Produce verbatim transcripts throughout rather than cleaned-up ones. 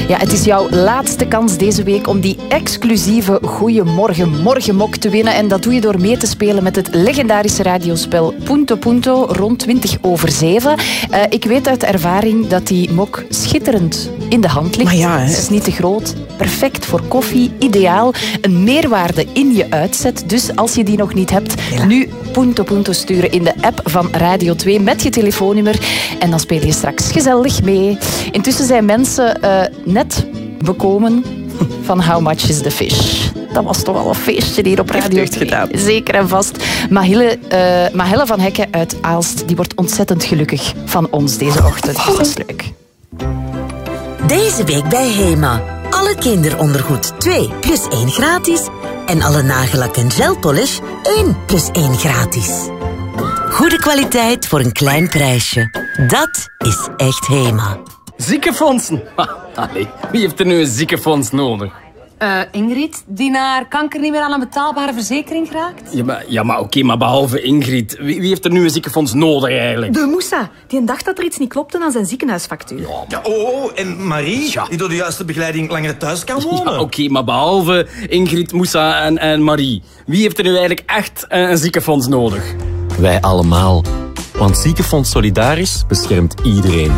Ja, het is jouw laatste kans deze week om die exclusieve Goeiemorgen Morgenmok te winnen. En dat doe je door mee te spelen met het legendarische radiospel Punto Punto rond twintig over zeven. Uh, ik weet uit ervaring dat die mok schitterend in de hand ligt. Maar ja, hè. Het is niet te groot. Perfect voor koffie. Ideaal. Een meerwaarde in je uitzet. Dus als je die nog niet hebt, ja. nu Punto Punto sturen in de app van Radio twee met je telefoonnummer. En dan speel je straks gezellig mee. Intussen zijn mensen uh, net bekomen van How Much is the Fish. Dat was toch al een feestje hier op Radio twee. Gedaan. Zeker en vast. Mahille, uh, Mahelle van Hekken uit Aalst, die wordt ontzettend gelukkig van ons deze ochtend. Oh. Dat is leuk. Deze week bij Hema. Alle kinderondergoed twee plus één gratis. En alle nagellak en gelpolish één plus één gratis. Goede kwaliteit voor een klein prijsje. Dat is echt Hema. Ziekenfondsen? Allee, wie heeft er nu een ziekenfonds nodig? Uh, Ingrid, die naar kanker niet meer aan een betaalbare verzekering geraakt? Ja, maar, ja, maar oké, okay, maar behalve Ingrid, wie, wie heeft er nu een ziekenfonds nodig eigenlijk? De Moussa, die dacht dat er iets niet klopte aan zijn ziekenhuisfactuur. Ja, ja oh, en Marie, ja. die door de juiste begeleiding langer thuis kan wonen. Ja, oké, okay, maar behalve Ingrid, Moussa en, en Marie, wie heeft er nu eigenlijk echt een, een ziekenfonds nodig? Wij allemaal. Want Ziekenfonds Solidaris beschermt iedereen.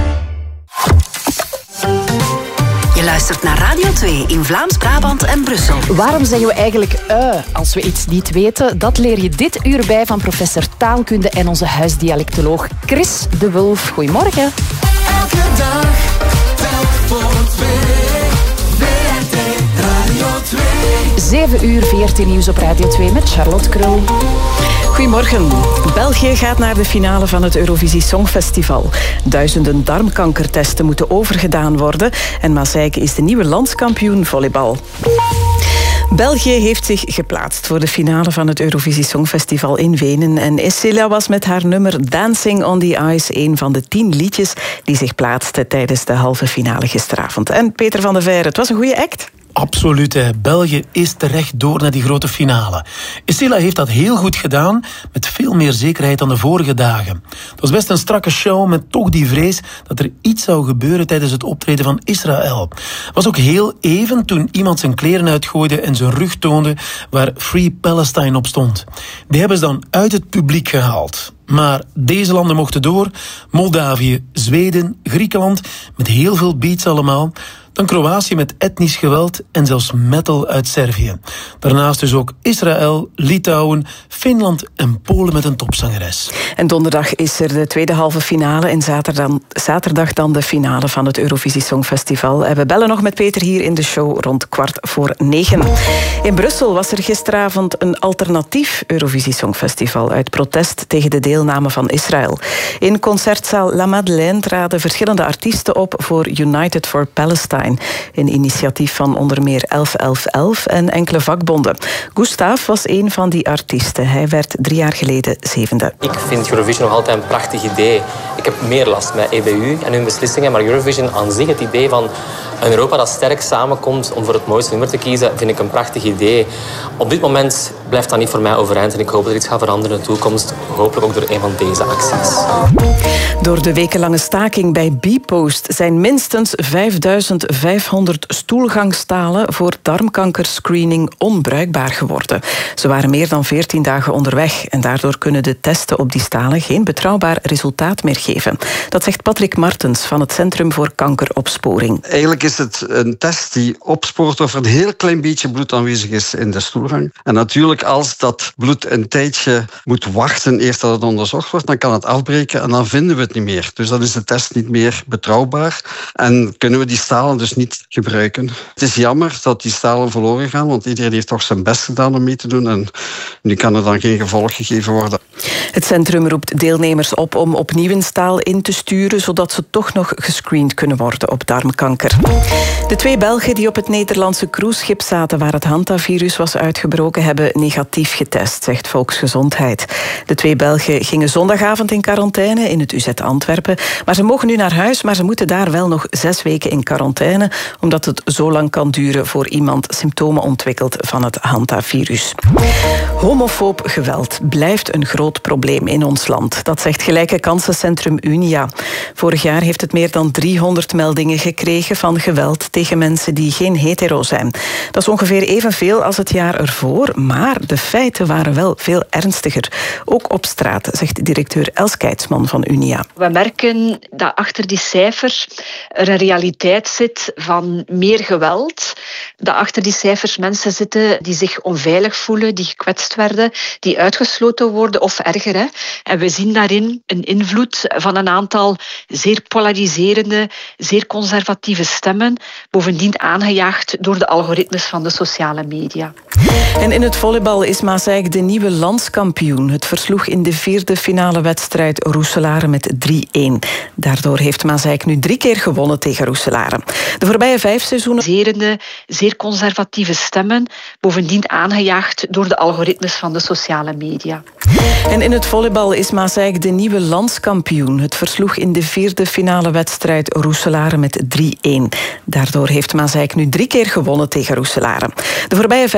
Je luistert naar Radio twee in Vlaams-Brabant en Brussel. Waarom zeggen we eigenlijk uh, als we iets niet weten? Dat leer je dit uur bij van professor taalkunde en onze huisdialectoloog Chris de Wulf. Goedemorgen. Elke dag, telk voor twee. V R T Radio twee. zeven uur V R T Nieuws op Radio twee met Charlotte Krul. Goedemorgen. België gaat naar de finale van het Eurovisie Songfestival. Duizenden darmkankertesten moeten overgedaan worden. En Maaseike is de nieuwe landskampioen volleybal. België heeft zich geplaatst voor de finale van het Eurovisie Songfestival in Wenen. En Escilla was met haar nummer Dancing on the Ice een van de tien liedjes die zich plaatsten tijdens de halve finale gisteravond. En Peter van de Veire, het was een goede act. Absoluut, hè. België is terecht door naar die grote finale. Escilla heeft dat heel goed gedaan, met veel meer zekerheid dan de vorige dagen. Het was best een strakke show, met toch die vrees dat er iets zou gebeuren tijdens het optreden van Israël. Het was ook heel even toen iemand zijn kleren uitgooide en zijn rug toonde waar Free Palestine op stond. Die hebben ze dan uit het publiek gehaald. Maar deze landen mochten door. Moldavië, Zweden, Griekenland, met heel veel beats allemaal. Dan Kroatië met etnisch geweld en zelfs metal uit Servië. Daarnaast dus ook Israël, Litouwen, Finland en Polen met een topzangeres. En donderdag is er de tweede halve finale en zaterdag, zaterdag dan de finale van het Eurovisie Songfestival. En we bellen nog met Peter hier in de show rond kwart voor negen. In Brussel was er gisteravond een alternatief Eurovisie Songfestival uit protest tegen de deelname van Israël. In concertzaal La Madeleine traden verschillende artiesten op voor United for Palestine. Een initiatief van onder meer elf elf elf en enkele vakbonden. Gustav was een van die artiesten. Hij werd drie jaar geleden zevende. Ik vind Eurovision nog altijd een prachtig idee. Ik heb meer last met E B U en hun beslissingen, maar Eurovision aan zich, het idee van een Europa dat sterk samenkomt om voor het mooiste nummer te kiezen, vind ik een prachtig idee. Op dit moment blijft dat niet voor mij overeind en ik hoop dat er iets gaat veranderen in de toekomst. Hopelijk ook door een van deze acties. Door de wekenlange staking bij Bpost zijn minstens vijfduizend vijfhonderd stoelgangstalen voor darmkankerscreening onbruikbaar geworden. Ze waren meer dan veertien dagen onderweg en daardoor kunnen de testen op die stalen geen betrouwbaar resultaat meer geven. Dat zegt Patrick Martens van het Centrum voor Kankeropsporing. Eigenlijk is het een test die opspoort of er een heel klein beetje bloed aanwezig is in de stoelgang. En natuurlijk, als dat bloed een tijdje moet wachten eerst dat het onderzocht wordt, dan kan het afbreken en dan vinden we het niet meer. Dus dan is de test niet meer betrouwbaar en kunnen we die stalen dus niet gebruiken. Het is jammer dat die stalen verloren gaan, want iedereen heeft toch zijn best gedaan om mee te doen en nu kan er dan geen gevolg gegeven worden. Het centrum roept deelnemers op om opnieuw een staal in te sturen, zodat ze toch nog gescreend kunnen worden op darmkanker. De twee Belgen die op het Nederlandse cruiseschip zaten waar het hantavirus was uitgebroken, hebben negatief getest, zegt Volksgezondheid. De twee Belgen gingen zondagavond in quarantaine in het U Z Antwerpen, maar ze mogen nu naar huis, maar ze moeten daar wel nog zes weken in quarantaine, omdat het zo lang kan duren voor iemand symptomen ontwikkelt van het hantavirus. Homofoob geweld blijft een groot probleem in ons land. Dat zegt gelijke kansencentrum Unia. Vorig jaar heeft het meer dan driehonderd meldingen gekregen van geweld geweld tegen mensen die geen hetero zijn. Dat is ongeveer evenveel als het jaar ervoor, maar de feiten waren wel veel ernstiger. Ook op straat, zegt directeur Els Keitsman van Unia. We merken dat achter die cijfers er een realiteit zit van meer geweld. Dat achter die cijfers mensen zitten die zich onveilig voelen, die gekwetst werden, die uitgesloten worden of erger. Hè. En we zien daarin een invloed van een aantal zeer polariserende, zeer conservatieve stemmen, bovendien aangejaagd door de algoritmes van de sociale media. En in het volleybal is Maaseik de nieuwe landskampioen. Het versloeg in de vierde finale wedstrijd Roeselare met drie-één. Daardoor heeft Maaseik nu drie keer gewonnen tegen Roeselare. De voorbije vijf seizoenen... Zerende, zeer conservatieve stemmen, bovendien aangejaagd door de algoritmes van de sociale media. En in het volleybal is Maaseik de nieuwe landskampioen. Het versloeg in de vierde finale wedstrijd Roeselare met drie-één. Daardoor heeft Maaseik nu drie keer gewonnen tegen Roeselare. De voorbije